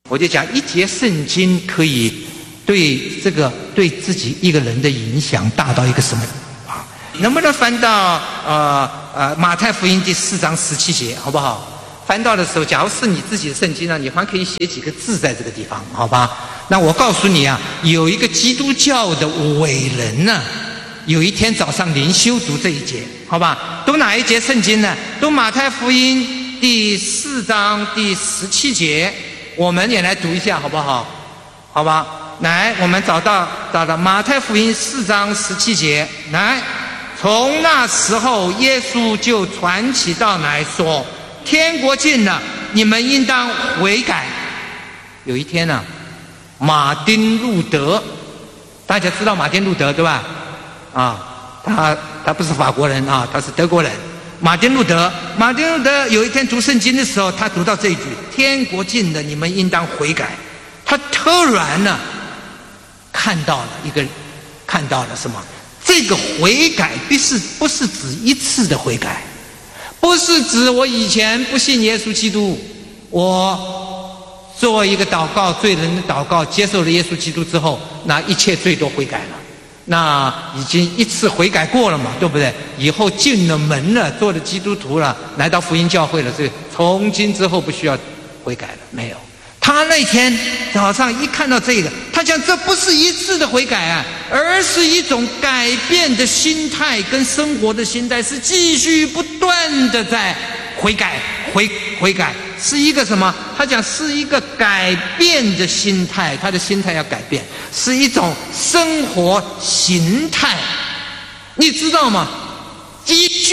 我就讲一节圣经可以对自己一个人的影响大到一个什么啊？能不能翻到马太福音第4章17节，好不好？翻到的时候，假如是你自己的圣经呢，你还可以写几个字在这个地方，好吧？那我告诉你啊，有一个基督教的伟人呢，有一天早上灵修读这一节，好吧？读哪一节圣经呢？读马太福音第4章第17节，我们也来读一下，好不好？好吧？来，我们找到马太福音4章17节，来，从那时候，耶稣就传起道来说：天国近了，你们应当悔改。有一天呢，马丁路德，大家知道马丁路德对吧？他不是法国人啊，他是德国人。马丁路德有一天读圣经的时候，他读到这一句：天国近了，你们应当悔改。他突然呢，看到了什么？这个悔改不是指一次的悔改，不是指我以前不信耶稣基督，我做一个祷告，罪人的祷告，接受了耶稣基督之后，那一切罪都悔改了，那已经一次悔改过了嘛，对不对？以后进了门了，做了基督徒了，来到福音教会了，所以从今之后不需要悔改了，没有。他那天早上一看到这个，他讲这不是一次的悔改啊，而是一种改变的心态跟生活的心态，是继续不断的在悔改，悔改是一个什么？他讲是一个改变的心态，他的心态要改变，是一种生活形态。你知道吗？有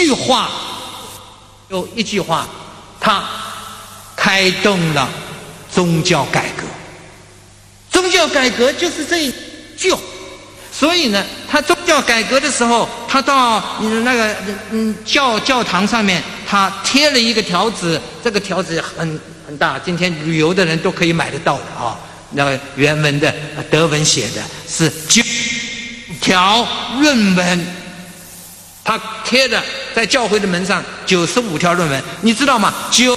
一句话，他开动了宗教改革。宗教改革就是这一句。所以呢，他宗教改革的时候，他到那个教堂上面，他贴了一个条子，这个条子很大，今天旅游的人都可以买得到的啊。那个原文的德文写的是9条论文，他贴的在教会的门上95条论文，你知道吗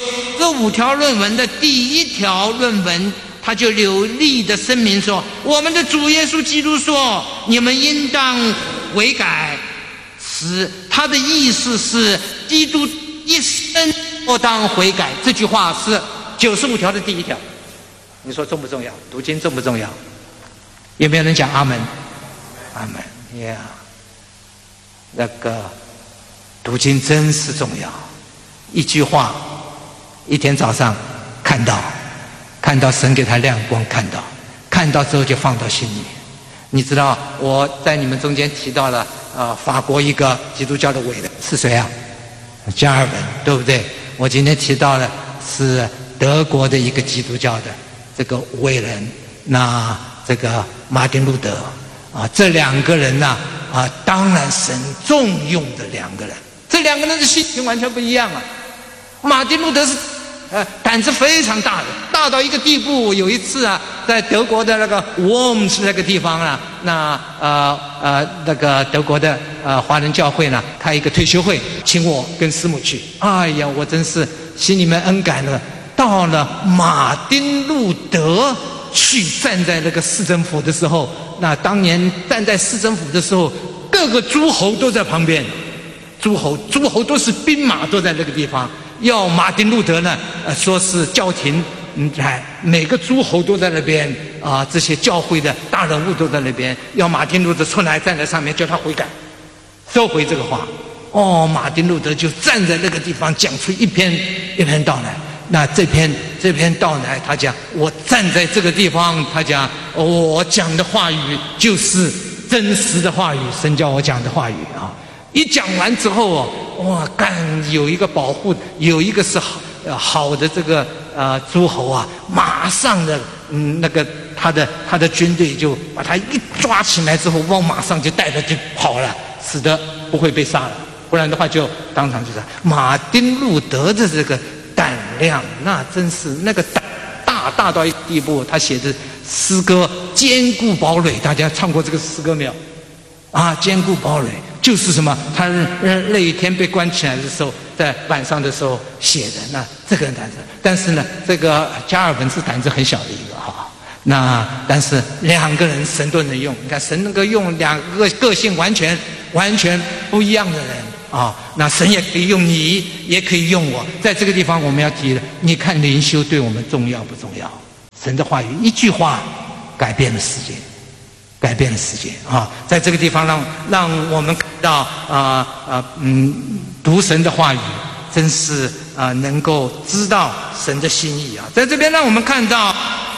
？95条论文的第1条论文，他就有力的声明说，我们的主耶稣基督说，你们应当悔改。他的意思是基督一生都当悔改，这句话是95条的第1条。你说重不重要？读经重不重要？有没有人讲阿门？阿门呀！那个读经真是重要，一句话，一天早上看到神给他亮光，看到之后就放到心里。你知道我在你们中间提到了法国一个基督教的伟人是谁啊？加尔文，对不对？我今天提到的是德国的一个基督教的这个伟人，那这个马丁路德这2个人呢当然神重用的2个人，这2个人的心情完全不一样啊。马丁路德是胆子非常大的，大到一个地步。有一次啊，在德国的那个 Worms 那个地方啊，那个德国的华人教会呢开一个退休会，请我跟师母去。哎呀，我真是心里面恩感了。到了马丁路德去站在那个市政府的时候，那当年站在市政府的时候，各个诸侯都在旁边，诸侯都是兵马都在那个地方。要马丁路德呢说是教廷每个诸侯都在那边这些教会的大人物都在那边，要马丁路德出来站在上面叫他悔改，收回这个话。马丁路德就站在那个地方讲出一篇道来。那这篇道来，他讲我站在这个地方，他讲我讲的话语就是真实的话语，神叫我讲的话语啊。一讲完之后有一个保护，有一个是好的这个诸侯啊，马上的那个他的军队就把他一抓起来之后，往马上就带着就跑了，使得不会被杀了，不然的话就当场就杀。马丁路德的这个胆量，那真是那个大到一个地步，他写的诗歌坚固堡垒，大家唱过这个诗歌没有？坚固堡垒就是什么？他那一天被关起来的时候，在晚上的时候写的。那这个人胆子，但是呢，这个加尔文是胆子很小的一个但是两个人神都能用，你看神能够用两个个性完全不一样的人啊，那神也可以用你，也可以用我。在这个地方我们要提了，你看灵修对我们重要不重要？神的话语一句话改变了世界，改变了世界啊！在这个地方让我们看到读神的话语真是能够知道神的心意啊！在这边让我们看到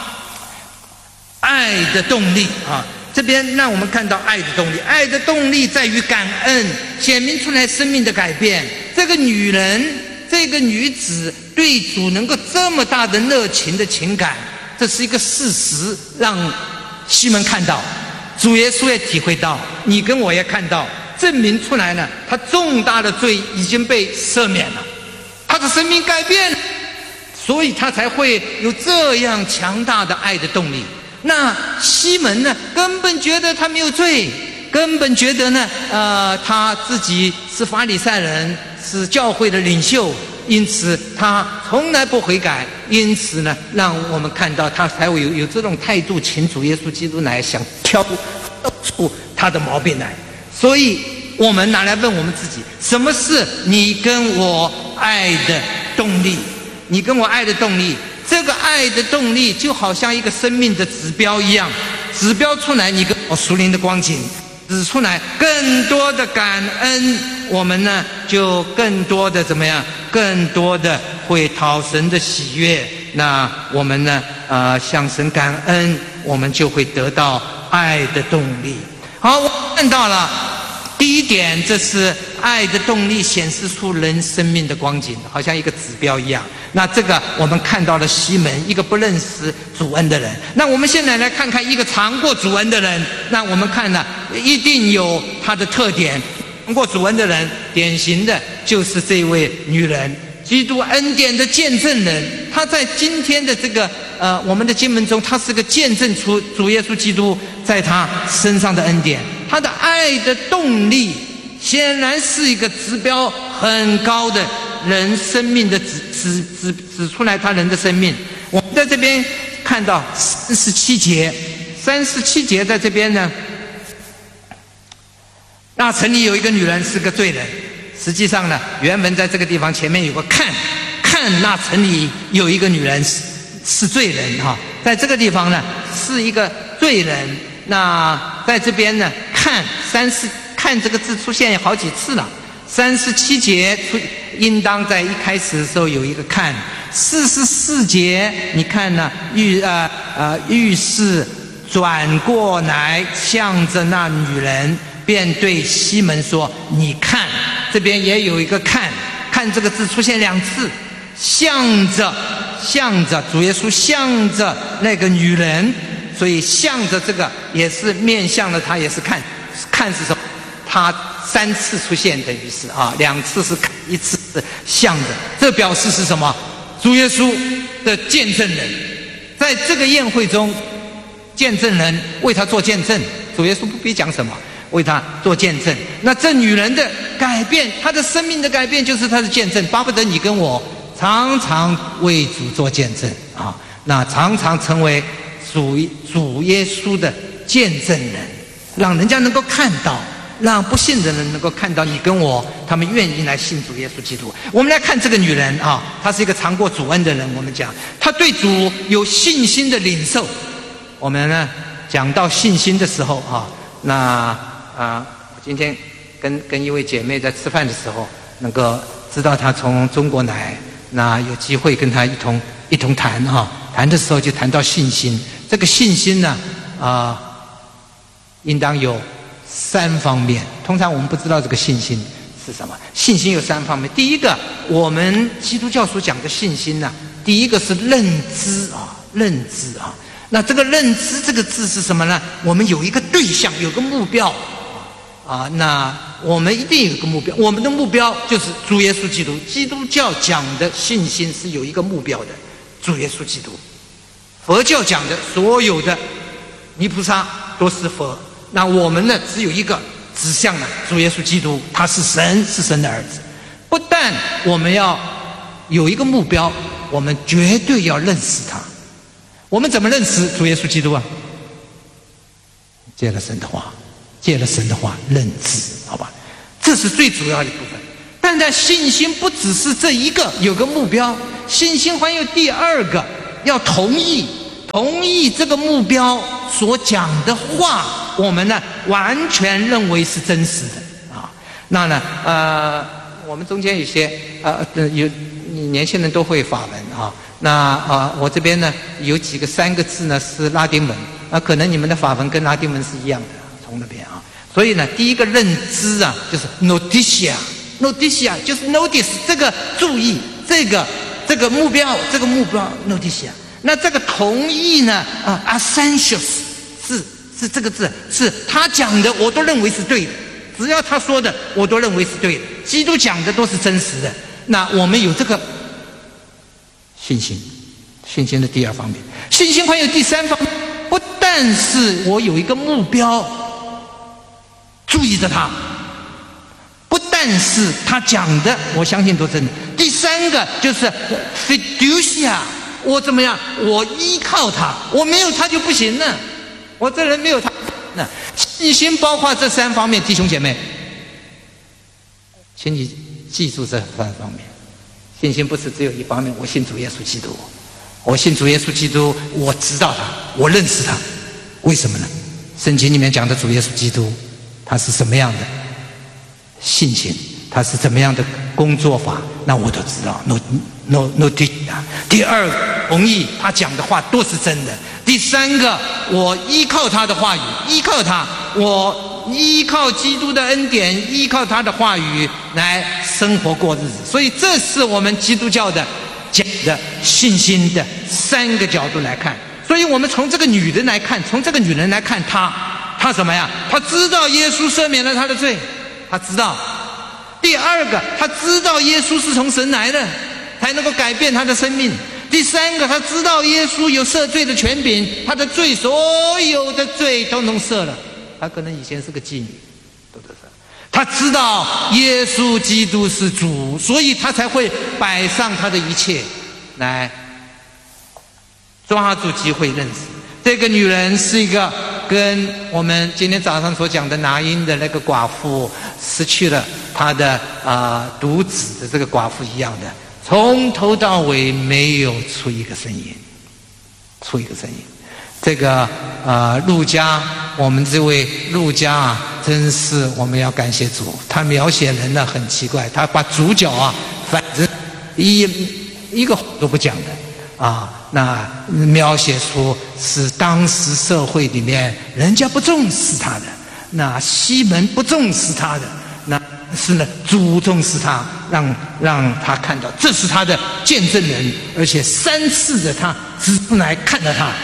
爱的动力啊！这边让我们看到爱的动力，爱的动力在于感恩，显明出来生命的改变。这个女人，这个女子对主能够这么大的热情的情感，这是一个事实，让西门看到，主耶稣也体会到，你跟我也看到，证明出来了，他重大的罪已经被赦免了，他的生命改变了，所以他才会有这样强大的爱的动力。那西门呢，根本觉得他没有罪，根本觉得呢，他自己是法利赛人，是教会的领袖，因此他从来不悔改，因此呢，让我们看到他才会有这种态度，请主耶稣基督来想挑出他的毛病来。所以我们拿来问我们自己，什么是你跟我爱的动力？你跟我爱的动力，这个爱的动力就好像一个生命的指标一样，指标出来你跟我属灵的光景，指出来更多的感恩，我们呢就更多的怎么样？更多的会讨神的喜悦。那我们呢向神感恩，我们就会得到爱的动力。好，我看到了第一点，这是爱的动力显示出人生命的光景，好像一个指标一样。那这个我们看到了西门，一个不认识主恩的人。那我们现在来看看一个尝过主恩的人，那我们看呢，一定有他的特点。尝过主恩的人，典型的就是这位女人，基督恩典的见证人。她在今天的这个我们的经文中，她是个见证出主耶稣基督在她身上的恩典。她的爱的动力显然是一个指标很高的人生命的指出来他人的生命。我们在这边看到37节在这边呢，那城里有一个女人是个罪人。实际上呢，原文在这个地方前面有个看那城里有一个女人是罪人哈，在这个地方呢是一个罪人。那在这边呢看这个字出现好几次了。37节应当在一开始的时候有一个看。44节你看呢，于是转过来向着那女人，便对西门说：“你看。”这边也有一个看这个字出现2次，向着主耶稣向着那个女人，所以向着这个也是面向了他，也是看是什么？他3次出现，等于是2次是看，1次是向着，这表示是什么？主耶稣的见证人，在这个宴会中，见证人为他做见证，主耶稣不必讲什么，为他做见证。那这女人的改变，她的生命的改变，就是她的见证。巴不得你跟我常常为主做见证那常常成为主耶稣的见证人，让人家能够看到，让不信的人能够看到你跟我，他们愿意来信主耶稣基督。我们来看这个女人她是一个尝过主恩的人。我们讲她对主有信心的领受。我们呢讲到信心的时候我今天跟一位姐妹在吃饭的时候，能够知道她从中国来，那有机会跟她一同谈谈的时候就谈到信心。这个信心呢应当有3方面。通常我们不知道这个信心是什么。信心有3方面。第一个，我们基督教所讲的信心呢，第一个是认知那这个认知这个字是什么呢？我们有一个对象，有个目标那我们一定有一个目标，我们的目标就是主耶稣基督。基督教讲的信心是有一个目标的，主耶稣基督。佛教讲的所有的弥菩萨都是佛，那我们呢只有一个指向了主耶稣基督，他是神，是神的儿子。不但我们要有一个目标，我们绝对要认识他。 我们怎么认识主耶稣基督啊？借了神的话，借了神的话认知，好吧？这是最主要的一部分。但在信心不只是这一个，有个目标，信心还有第二个，要同意这个目标所讲的话，我们呢完全认为是真实的啊。那呢我们中间有些有年轻人都会法文啊。那我这边呢有3个字呢是拉丁文，可能你们的法文跟拉丁文是一样的，从那边啊。所以呢，第一个认知啊，就是 noticia 就是 notice 这个注意这个目标 noticia。那这个同意呢assensus 是这个字，是他讲的我都认为是对的，只要他说的我都认为是对的，基督讲的都是真实的。那我们有这个信心的第二方面，信心还有第三方面，不但是我有一个目标，注意着他，不但是他讲的我相信都真的。第三个就是 fiducia， 我怎么样？我依靠他，我没有他就不行了，我这人没有他。那信心包括这3方面，弟兄姐妹，请你记住这3方面。信心不是只有一方面，我信主耶稣基督，我信主耶稣基督，我知道他，我认识他。为什么呢？圣经里面讲的主耶稣基督他是什么样的信心，他是怎么样的工作法，那我都知道。第二，同意他讲的话都是真的。第三个，我依靠他的话语，依靠他，我依靠基督的恩典，依靠他的话语来生活过日子。所以这是我们基督教的讲的信心的3个角度来看。所以我们从这个女人来看，她什么呀？她知道耶稣赦免了她的罪，她知道。第二个，她知道耶稣是从神来的，才能够改变她的生命。第三个，她知道耶稣有赦罪的权柄，她的罪所有的罪统统赦了。她可能以前是个妓女，她知道耶稣基督是主，所以她才会摆上她的一切来抓住机会认识。这个女人是一个跟我们今天早上所讲的拿因的那个寡妇失去了她的独子的这个寡妇一样的，从头到尾没有出一个声音。这个路加，我们这位路加啊，真是我们要感谢主。他描写人呢很奇怪，他把主角啊反正一个都不讲的那描写出是当时社会里面人家不重视他的，那西门不重视他的，那是呢主重视他，让他看到这是他的见证人，而且3次的他只来看了他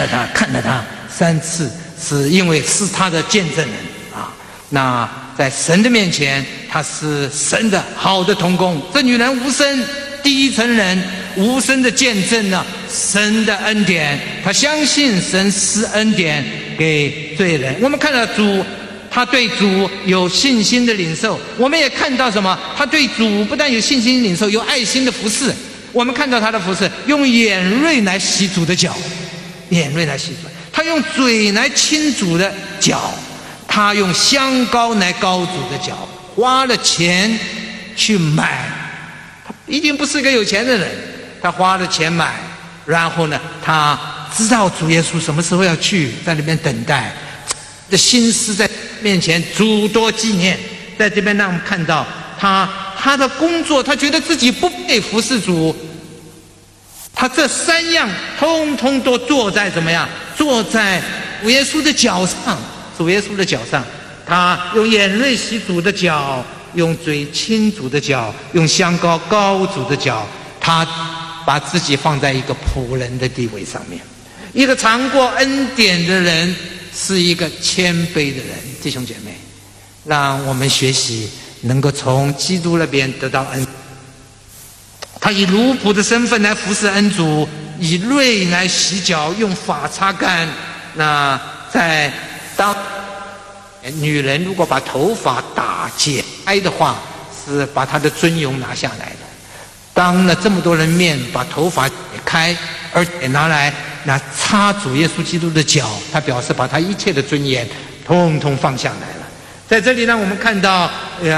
3次，是因为是他的见证人那在神的面前，他是神的好的同工。这女人无声，第一层人无声的见证了神的恩典，他相信神施恩典给罪人。我们看到主，他对主有信心的领受，我们也看到什么？他对主不但有信心领受，有爱心的服侍。我们看到他的服侍，用眼泪来洗主的脚，他用嘴来亲主的脚，他用香膏来膏主的脚，花了钱去买。他一定不是个有钱的人，他花了钱买，然后呢，他知道主耶稣什么时候要去，在那边等待，的心思在面前诸多纪念。在这边让我们看到他的工作，他觉得自己不配服侍主，他这3样通通都坐在怎么样？坐在主耶稣的脚上，他用眼泪洗主的脚，用嘴亲主的脚，用香膏膏主的脚，他把自己放在一个仆人的地位上面。一个尝过恩典的人是一个谦卑的人。弟兄姐妹，让我们学习能够从基督那边得到恩。他以奴仆的身份来服侍恩主，以泪来洗脚，用发擦干。那在当女人如果把头发打解开的话，是把她的尊荣拿下来的。当了这么多人面把头发解开，而且拿来那擦主耶稣基督的脚，他表示把他一切的尊严统统放下来了。在这里让我们看到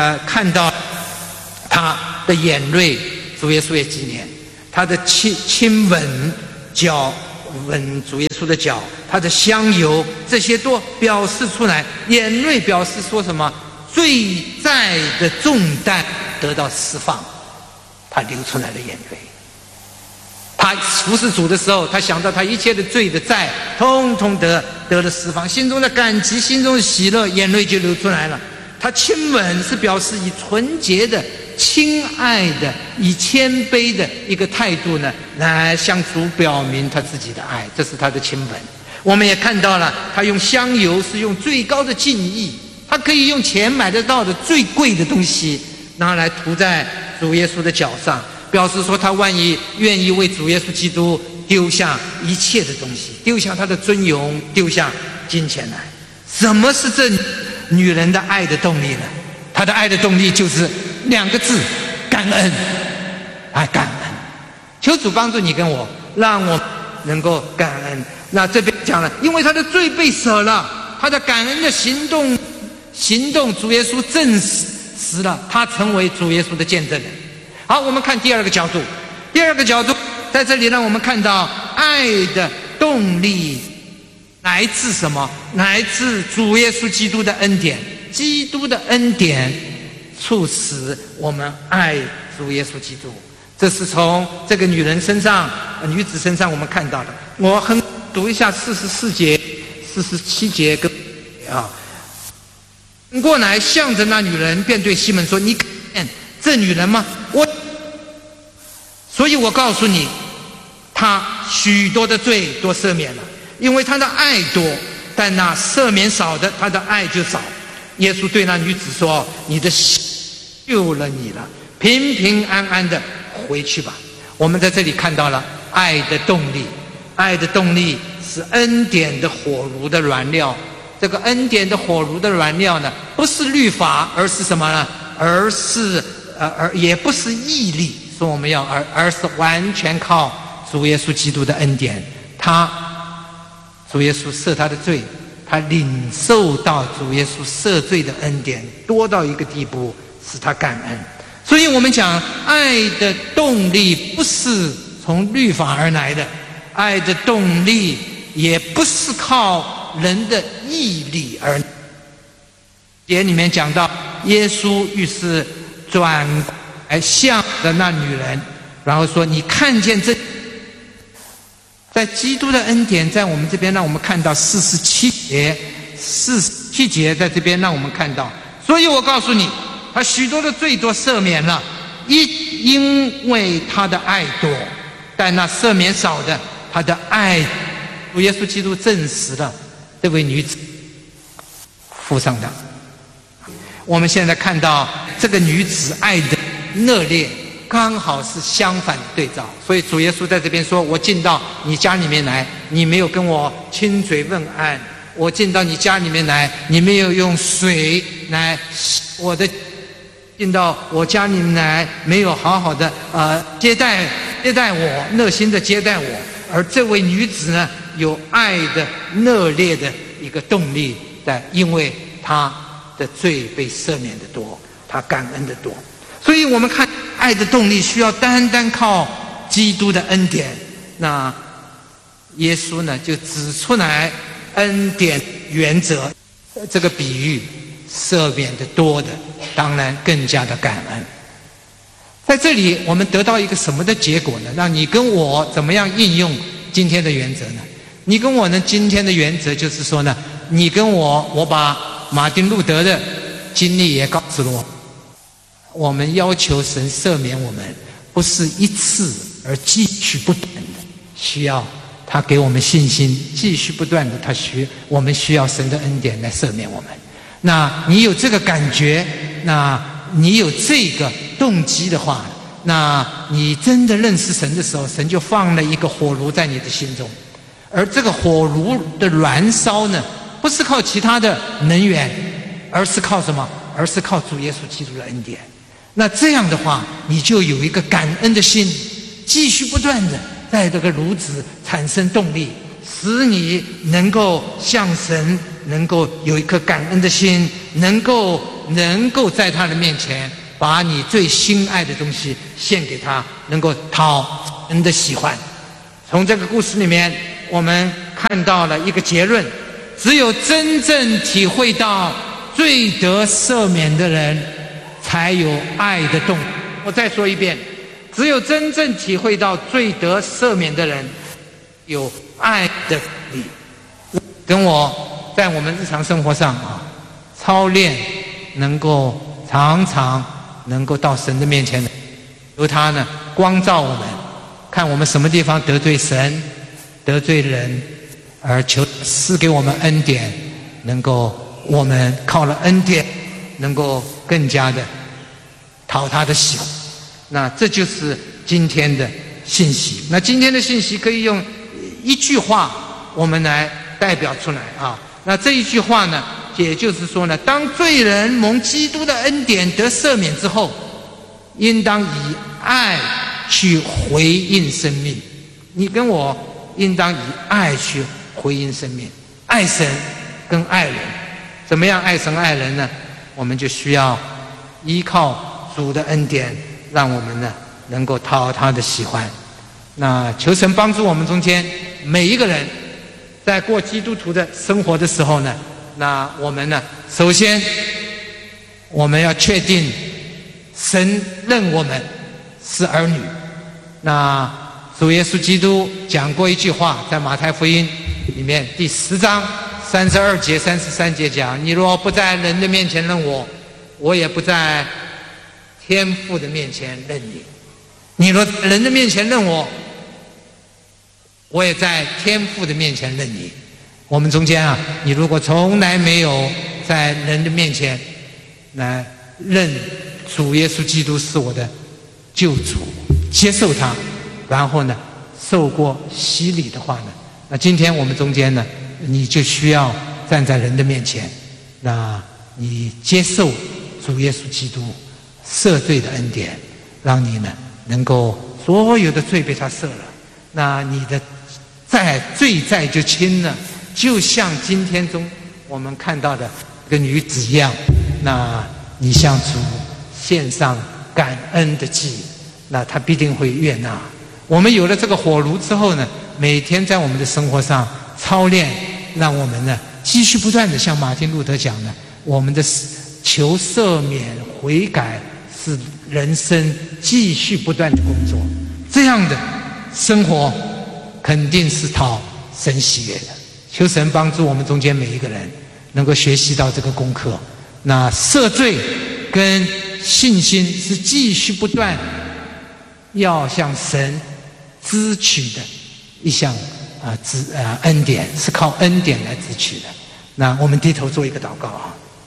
他的眼泪，主耶稣也纪念他的亲吻脚，吻主耶稣的脚，他的香油，这些都表示出来，眼泪表示说什么？罪债的重担得到释放，他流出来的眼泪。他服侍主的时候，他想到他一切的罪的债通通得了释放，心中的感激，心中的喜乐，眼泪就流出来了。他亲吻是表示以纯洁的、亲爱的、以谦卑的一个态度呢，来向主表明他自己的爱，这是他的亲吻。我们也看到了，他用香油是用最高的敬意，他可以用钱买得到的最贵的东西拿来涂在主耶稣的脚上，表示说他愿意为主耶稣基督丢下一切的东西，丢下他的尊荣，丢下金钱来。什么是这女人的爱的动力呢？她的爱的动力就是2个字：感恩。感恩。求主帮助你跟我，让我能够感恩。那这边讲了，因为他的罪被舍了，他的感恩的行动，主耶稣证实了他成为主耶稣的见证人。好，我们看第二个角度。在这里让我们看到爱的动力来自什么？来自主耶稣基督的恩典。基督的恩典促使我们爱主耶稣基督，这是从这个女子身上我们看到的。我读一下44节、47节跟过来，向着那女人，便对西门说：“你看见这女人吗？所以我告诉你，她许多的罪都赦免了，因为她的爱多；但那赦免少的，她的爱就少。”耶稣对那女子说：“你的信救了你了，平平安安的回去吧。”我们在这里看到了爱的动力。爱的动力是恩典的火炉的燃料。这个恩典的火炉的燃料呢，不是律法，而是什么呢？也不是毅力，说我们要而是完全靠主耶稣基督的恩典。主耶稣赦他的罪，他领受到主耶稣赦罪的恩典多到一个地步，使他感恩。所以我们讲爱的动力不是从律法而来的，爱的动力也不是靠人的毅力而来。节里面讲到，耶稣于是转来向着那女人，然后说：“你看见这。”在基督的恩典在我们这边让我们看到47节在这边让我们看到，所以我告诉你，他许多的罪都赦免了，因为他的爱多；但那赦免少的，他的爱，主耶稣基督证实了这位女子付上的。我们现在看到这个女子爱的热烈，刚好是相反的对照。所以主耶稣在这边说：“我进到你家里面来，你没有跟我亲嘴问安；我进到你家里面来，你没有用水来进到我家里面来，没有好好的接待我，热心的接待我。而这位女子呢，有爱的热烈的一个动力在，因为她的罪被赦免的多，她感恩的多。所以我们看爱的动力需要单单靠基督的恩典。那耶稣呢就指出来恩典原则，这个比喻赦免的多的当然更加的感恩。在这里我们得到一个什么的结果呢？让你跟我怎么样应用今天的原则呢？你跟我呢今天的原则就是说呢，你跟我把马丁路德的经历也告诉了我们要求神赦免我们，不是一次而继续不断的，需要他给我们信心，继续不断的，我们需要神的恩典来赦免我们。那你有这个感觉，那你有这个动机的话，那你真的认识神的时候，神就放了一个火炉在你的心中。而这个火炉的燃烧呢，不是靠其他的能源，而是靠什么？而是靠主耶稣基督的恩典。那这样的话，你就有一个感恩的心，继续不断的在这个炉子产生动力，使你能够向神能够有一颗感恩的心，能够在他的面前把你最心爱的东西献给他，能够讨人的喜欢。从这个故事里面我们看到了一个结论，只有真正体会到罪得赦免的人才有爱的动力。我再说一遍，只有真正体会到罪得赦免的人有爱的力。跟我在我们日常生活上操练，能够常常能够到神的面前，由他呢光照我们，看我们什么地方得罪神得罪人，而求赐给我们恩典，能够我们靠了恩典能够更加的讨他的喜欢。那这就是今天的信息。那今天的信息可以用一句话我们来代表出来那这一句话呢，也就是说呢，当罪人蒙基督的恩典得赦免之后，应当以爱去回应生命。你跟我应当以爱去回应生命，爱神跟爱人。怎么样爱神爱人呢？我们就需要依靠主的恩典，让我们呢能够讨他的喜欢。那求神帮助我们中间每一个人在过基督徒的生活的时候呢，那我们呢首先我们要确定神认我们是儿女。那主耶稣基督讲过一句话，在马太福音里面第10章32节33节讲，你若不在人的面前认我，我也不在天父的面前认你。你若人的面前认我，我也在天父的面前认你。我们中间你如果从来没有在人的面前来认主耶稣基督是我的救主，接受他，然后呢受过洗礼的话呢，那今天我们中间呢，你就需要站在人的面前，那你接受主耶稣基督赦罪的恩典，让你呢能够所有的罪被他赦了，那你的罪债就轻了，就像今天中我们看到的一个女子一样，那你向主献上感恩的祭，那他必定会悦纳。我们有了这个火炉之后呢，每天在我们的生活上操练，让我们呢继续不断的像马丁路德讲的，我们的求赦免悔改是人生继续不断的工作。这样的生活肯定是讨神喜悦的。求神帮助我们中间每一个人能够学习到这个功课。那赦罪跟信心是继续不断要向神支取的一项恩典，是靠恩典来支取的。那我们低头做一个祷告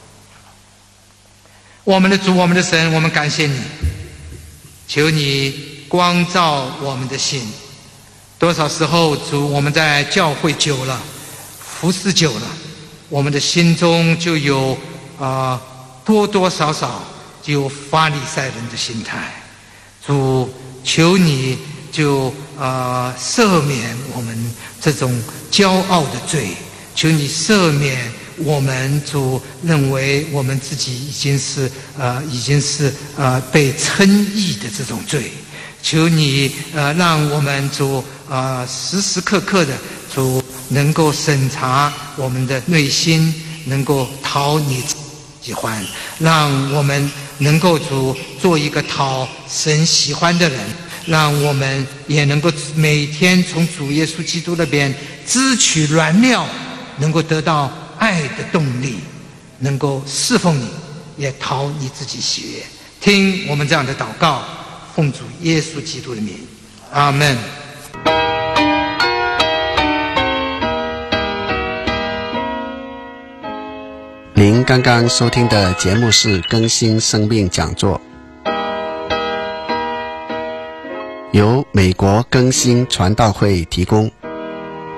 我们的主，我们的神，我们感谢你，求你光照我们的心。多少时候主，我们在教会久了，服侍久了，我们的心中就有多多少少就有法利赛人的心态。主，求你就赦免我们这种骄傲的罪，求你赦免我们主认为我们自己已经是被称义的这种罪。求你让我们主时时刻刻的主能够审查我们的内心，能够讨你喜欢，让我们能够主做一个讨神喜欢的人，让我们也能够每天从主耶稣基督那边支取燃料，能够得到爱的动力，能够侍奉你，也讨你自己喜悦。听我们这样的祷告，奉主耶稣基督的名，阿们。 您刚刚收听的节目是更新生命讲座，由美国更新传道会提供。